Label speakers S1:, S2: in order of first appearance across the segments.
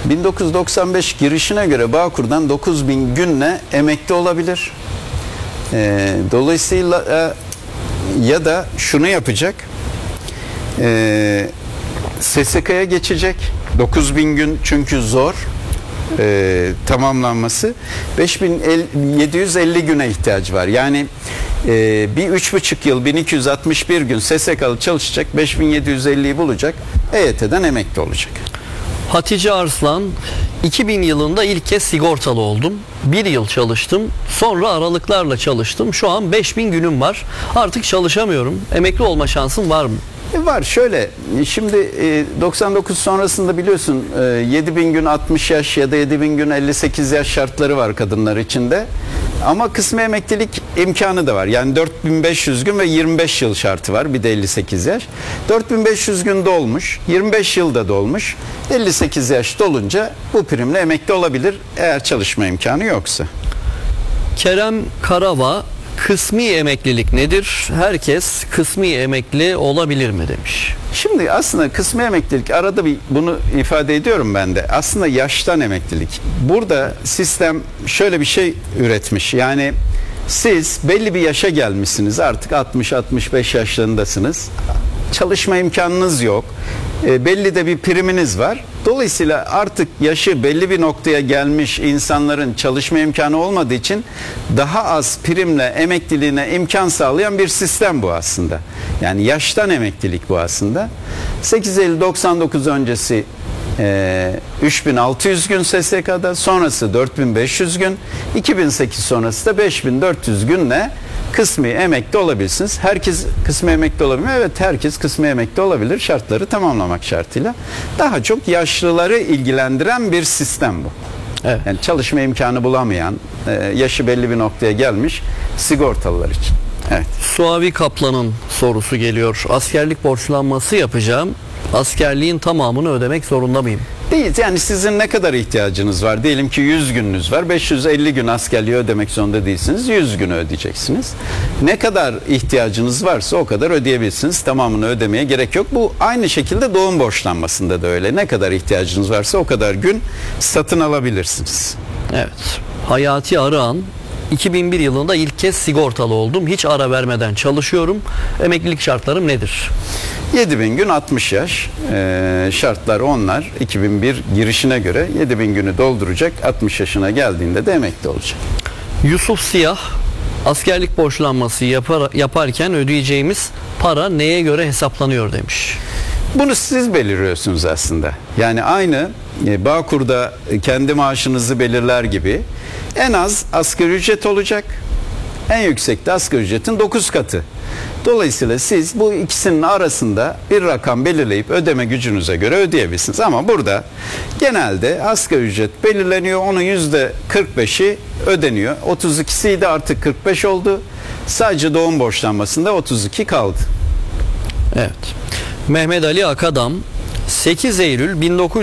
S1: 1995 girişine göre Bağkur'dan 9.000 günle emekli olabilir. Dolayısıyla ya da şunu yapacak, SSK'ya geçecek. 9.000 gün çünkü zor tamamlanması. 5.750 güne ihtiyaç var. Yani bir 3,5 yıl 1261 gün SSK'lı çalışacak, 5.750'yi bulacak, EYT'den emekli olacak.
S2: Hatice Arslan, 2000 yılında ilk kez sigortalı oldum. 1 yıl çalıştım. Sonra aralıklarla çalıştım. Şu an 5000 günüm var. Artık çalışamıyorum. Emekli olma şansım var mı?
S1: Var şöyle, şimdi 99 sonrasında biliyorsun 7.000 gün 60 yaş ya da 7.000 gün 58 yaş şartları var kadınlar için de. Ama kısmi emeklilik imkanı da var. Yani 4.500 gün ve 25 yıl şartı var. Bir de 58 yaş. 4.500 gün dolmuş, 25 yılda dolmuş. 58 yaş dolunca bu primle emekli olabilir eğer çalışma imkanı yoksa.
S2: Kerem Karava, kısmi emeklilik nedir? Herkes kısmi emekli olabilir mi demiş.
S1: Şimdi aslında kısmi emeklilik, arada bir bunu ifade ediyorum ben de. Aslında yaştan emeklilik. Burada sistem şöyle bir şey üretmiş. Yani siz belli bir yaşa gelmişsiniz. Artık 60-65 yaşlarındasınız. Çalışma imkanınız yok. Belli de bir priminiz var. Dolayısıyla artık yaşı belli bir noktaya gelmiş insanların çalışma imkanı olmadığı için daha az primle emekliliğine imkan sağlayan bir sistem bu aslında. Yani yaştan emeklilik bu aslında. 8 Eylül 99 öncesi 3600 gün SSK'da, sonrası 4500 gün, 2008 sonrası da 5400 günle kısmi emekli olabilirsiniz. Herkes kısmi emekli olabilir mi? Evet, herkes kısmi emekli olabilir, şartları tamamlamak şartıyla. Daha çok yaşlıları ilgilendiren bir sistem bu. Evet. Yani çalışma imkanı bulamayan, yaşı belli bir noktaya gelmiş sigortalılar için. Evet.
S2: Suavi Kaplan'ın sorusu geliyor. Askerlik borçlanması yapacağım. Askerliğin tamamını ödemek zorunda mıyım?
S1: Değil. Yani sizin ne kadar ihtiyacınız var? Diyelim ki 100 gününüz var. 550 gün askerliği ödemek zorunda değilsiniz. 100 günü ödeyeceksiniz. Ne kadar ihtiyacınız varsa o kadar ödeyebilirsiniz. Tamamını ödemeye gerek yok. Bu aynı şekilde doğum borçlanmasında da öyle. Ne kadar ihtiyacınız varsa o kadar gün satın alabilirsiniz.
S2: Evet. Hayati Arıhan, 2001 yılında ilk kez sigortalı oldum. Hiç ara vermeden çalışıyorum. Emeklilik şartlarım nedir?
S1: 7.000 gün 60 yaş. Şartlar onlar. 2001 girişine göre 7.000 günü dolduracak. 60 yaşına geldiğinde de emekli olacak.
S2: Yusuf Siyah, askerlik borçlanması yaparken ödeyeceğimiz para neye göre hesaplanıyor demiş.
S1: Bunu siz belirliyorsunuz aslında. Yani aynı Bağkur'da kendi maaşınızı belirler gibi en az asgari ücret olacak. En yüksek de asgari ücretin 9 katı. Dolayısıyla siz bu ikisinin arasında bir rakam belirleyip ödeme gücünüze göre ödeyebilirsiniz. Ama burada genelde asgari ücret belirleniyor. Onun %45'i ödeniyor. 32'si de artık 45 oldu. Sadece doğum borçlanmasında 32 kaldı.
S2: Evet. Mehmet Ali Akadam, 8 Eylül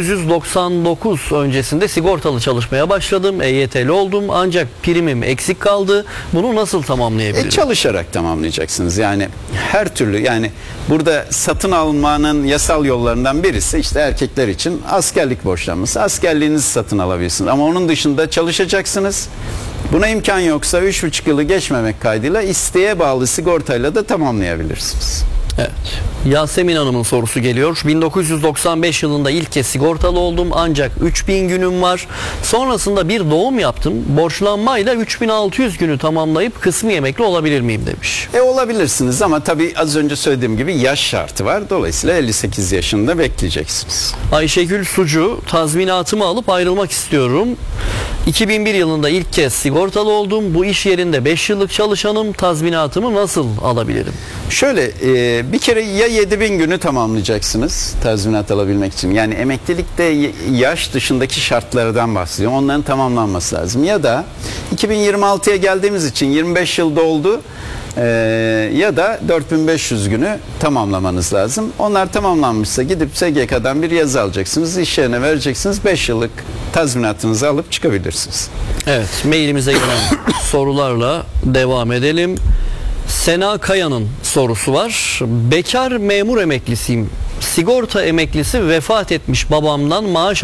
S2: 1999 öncesinde sigortalı çalışmaya başladım. EYT'li oldum ancak primim eksik kaldı. Bunu nasıl tamamlayabilirim?
S1: Çalışarak tamamlayacaksınız. Yani her türlü, yani burada satın almanın yasal yollarından birisi işte erkekler için askerlik borçlanması. Askerliğinizi satın alabilirsiniz ama onun dışında çalışacaksınız. Buna imkan yoksa 3,5 yılı geçmemek kaydıyla isteğe bağlı sigortayla da tamamlayabilirsiniz.
S2: Evet. Yasemin Hanım'ın sorusu geliyor. 1995 yılında ilk kez sigortalı oldum ancak 3000 günüm var. Sonrasında bir doğum yaptım. Borçlanmayla 3600 günü tamamlayıp kısmi emekli olabilir miyim demiş.
S1: Olabilirsiniz ama tabii az önce söylediğim gibi yaş şartı var. Dolayısıyla 58 yaşında bekleyeceksiniz.
S2: Ayşegül Sucu, tazminatımı alıp ayrılmak istiyorum. 2001 yılında ilk kez sigortalı oldum. Bu iş yerinde 5 yıllık çalışanım. Tazminatımı nasıl alabilirim?
S1: Şöyle bir kere ya 7.000 günü tamamlayacaksınız tazminat alabilmek için. Yani emeklilikte yaş dışındaki şartlardan bahsediyorum. Onların tamamlanması lazım. Ya da 2026'ya geldiğimiz için 25 yıl doldu. Ya da 4500 günü tamamlamanız lazım. Onlar tamamlanmışsa gidip SGK'dan bir yazı alacaksınız. İş yerine vereceksiniz. 5 yıllık tazminatınızı alıp çıkabilirsiniz.
S2: Evet, mailimize gelen sorularla devam edelim. Sena Kaya'nın sorusu var. Bekar memur emeklisiyim. Sigorta emeklisi vefat etmiş babamdan maaş